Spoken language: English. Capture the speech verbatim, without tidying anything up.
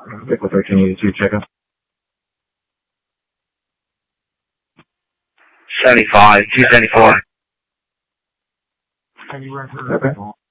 Vehicle thirteen eighty-two, check out. seventy-five, two seventy-four. Okay.